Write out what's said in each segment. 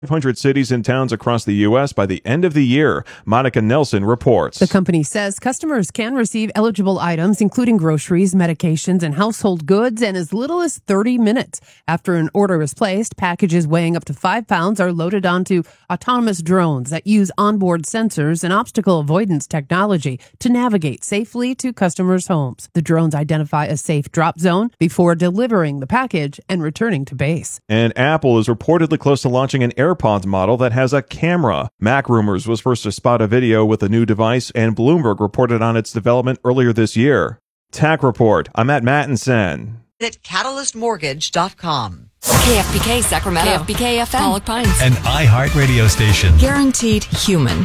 500 cities and towns across the U.S. by the end of the year. Monica Nelson reports. The company says customers can receive eligible items, including groceries, medications, and household goods, in as little as 30 minutes. After an order is placed, packages weighing up to 5 pounds are loaded onto autonomous drones that use onboard sensors and obstacle avoidance technology to navigate safely to customers' homes. The drones identify a safe drop zone before delivering the package and returning to base. And Apple is reportedly close to launching an AirPods model that has a camera. MacRumors was first to spot a video with the new device, and Bloomberg reported on its development earlier this year. Tech Report. I'm at Mattinson. At catalystmortgage.com. KFBK Sacramento. KFBK FM. Pollock Pines. An iHeart radio station. Guaranteed human.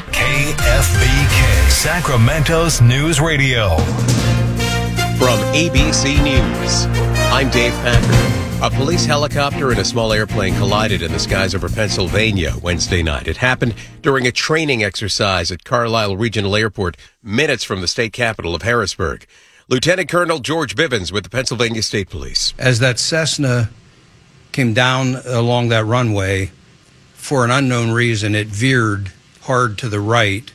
KFBK Sacramento's News Radio. From ABC News, I'm Dave Packer. A police helicopter and a small airplane collided in the skies over Pennsylvania Wednesday night. It happened during a training exercise at Carlisle Regional Airport, minutes from the state capital of Harrisburg. Lieutenant Colonel George Bivens with the Pennsylvania State Police. As that Cessna came down along that runway, for an unknown reason, it veered hard to the right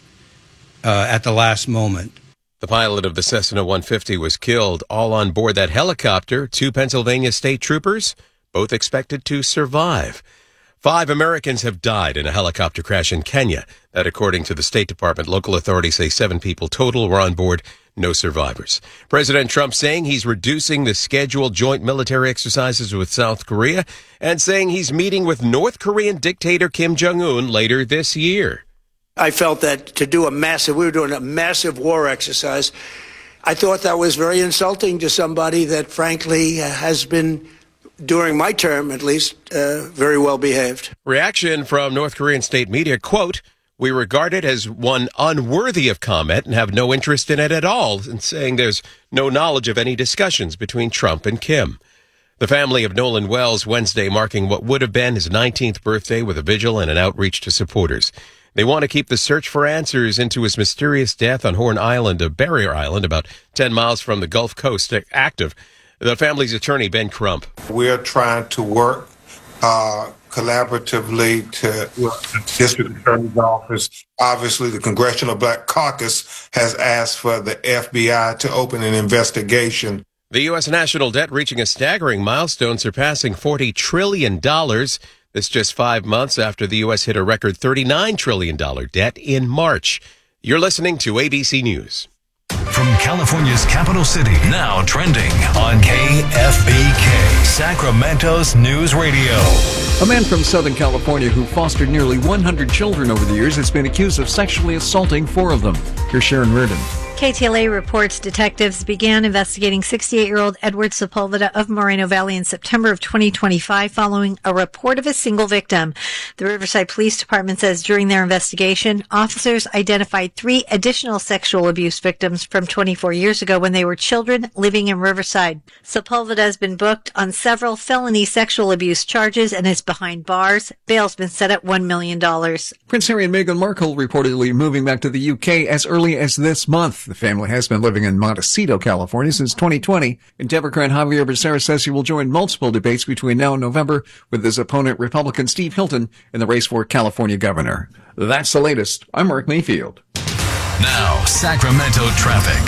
at the last moment. The pilot of the Cessna 150 was killed. All on board that helicopter, 2 Pennsylvania state troopers, both expected to survive. 5 Americans have died in a helicopter crash in Kenya. That, according to the State Department. Local authorities say 7 people total were on board, no survivors. President Trump saying he's reducing the scheduled joint military exercises with South Korea and saying he's meeting with North Korean dictator Kim Jong-un later this year. I felt that to do we were doing a massive war exercise. I thought that was very insulting to somebody that, frankly, has been, during my term at least, very well behaved. Reaction from North Korean state media, quote, "We regard it as one unworthy of comment and have no interest in it at all," and saying there's no knowledge of any discussions between Trump and Kim. The family of Nolan Wells Wednesday marking what would have been his 19th birthday with a vigil and an outreach to supporters. They want to keep the search for answers into his mysterious death on Horn Island, a barrier island about 10 miles from the Gulf Coast, active. The family's attorney, Ben Crump. We're trying to work collaboratively with the district attorney's office. Obviously, the Congressional Black Caucus has asked for the FBI to open an investigation. The U.S. national debt reaching a staggering milestone, surpassing $40 trillion. This just 5 months after the U.S. hit a record $39 trillion debt in March. You're listening to ABC News. From California's capital city, now trending on KFBK, Sacramento's News Radio. A man from Southern California who fostered nearly 100 children over the years has been accused of sexually assaulting 4 of them. Here's Sharon Reardon. KTLA reports detectives began investigating 68-year-old Edward Sepulveda of Moreno Valley in September of 2025 following a report of a single victim. The Riverside Police Department says during their investigation, officers identified 3 additional sexual abuse victims from 24 years ago when they were children living in Riverside. Sepulveda has been booked on several felony sexual abuse charges and is behind bars. Bail's been set at $1 million. Prince Harry and Meghan Markle reportedly moving back to the UK as early as this month. The family has been living in Montecito, California since 2020. And Democrat Javier Becerra says he will join multiple debates between now and November with his opponent, Republican Steve Hilton, in the race for California governor. That's the latest. I'm Mark Mayfield. Now, Sacramento traffic.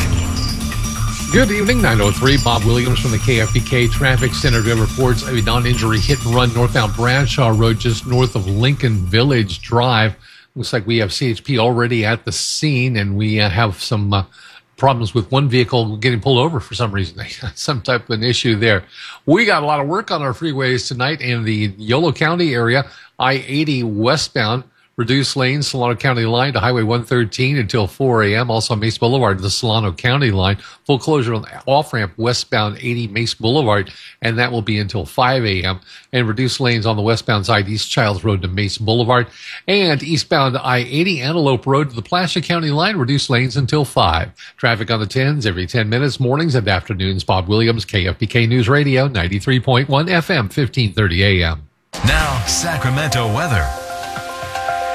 Good evening, 903. Bob Williams from the KFBK Traffic Center reports a non-injury hit and run northbound Bradshaw Road just north of Lincoln Village Drive. Looks like we have CHP already at the scene, and we have some problems with one vehicle getting pulled over for some reason. Some type of an issue there. We got a lot of work on our freeways tonight in the Yolo County area. I-80 westbound, reduced lanes, Solano County line to Highway 113 until 4 a.m. Also Mace Boulevard to the Solano County line. Full closure on the off-ramp westbound 80 Mace Boulevard, and that will be until 5 a.m. And reduced lanes on the westbound side, East Childs Road to Mace Boulevard. And eastbound I-80 Antelope Road to the Placer County line, reduced lanes until 5. Traffic on the 10s every 10 minutes, mornings and afternoons. Bob Williams, KFBK News Radio, 93.1 FM, 1530 a.m. Now, Sacramento weather.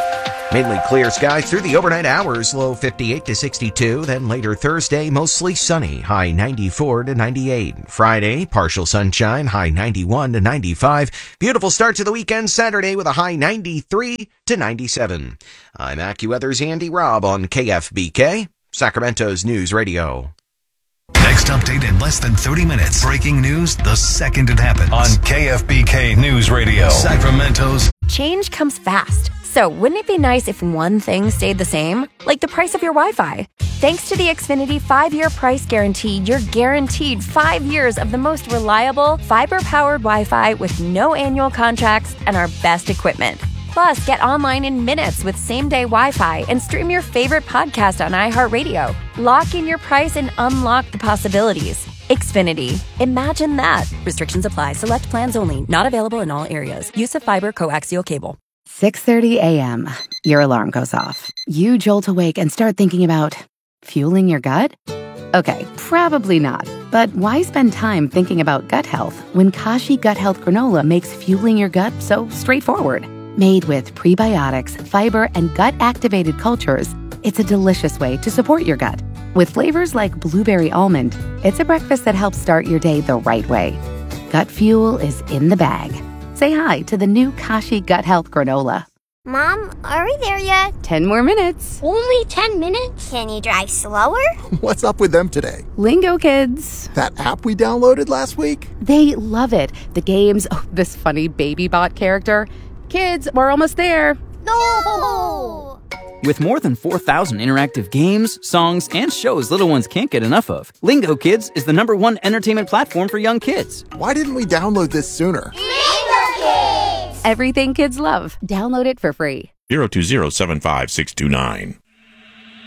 Mainly clear skies through the overnight hours, low 58 to 62. Then later Thursday, mostly sunny, high 94 to 98. Friday, partial sunshine, high 91 to 95. Beautiful start to the weekend Saturday with a high 93 to 97. I'm AccuWeather's Andy Robb on KFBK, Sacramento's News Radio. Next update in less than 30 minutes. Breaking news the second it happens on KFBK News Radio, Sacramento's. Change comes fast. So wouldn't it be nice if one thing stayed the same? Like the price of your Wi-Fi. Thanks to the Xfinity 5-year price guarantee, you're guaranteed 5 years of the most reliable, fiber-powered Wi-Fi with no annual contracts and our best equipment. Plus, get online in minutes with same-day Wi-Fi and stream your favorite podcast on iHeartRadio. Lock in your price and unlock the possibilities. Xfinity. Imagine that. Restrictions apply. Select plans only. Not available in all areas. Use of fiber coaxial cable. 6:30 a.m. Your alarm goes off. You jolt awake and start thinking about fueling your gut? Okay, probably not. But why spend time thinking about gut health when Kashi Gut Health Granola makes fueling your gut so straightforward? Made with prebiotics, fiber, and gut-activated cultures, it's a delicious way to support your gut. With flavors like blueberry almond, it's a breakfast that helps start your day the right way. Gut fuel is in the bag. Say hi to the new Kashi Gut Health Granola. Mom, are we there yet? 10 more minutes. Only 10 minutes? Can you drive slower? What's up with them today? Lingo Kids. That app we downloaded last week? They love it. The games, this funny baby bot character. Kids, we're almost there. No! With more than 4,000 interactive games, songs, and shows little ones can't get enough of, Lingo Kids is the #1 entertainment platform for young kids. Why didn't we download this sooner? Lingo Kids! Everything kids love. Download it for free. 020-75629.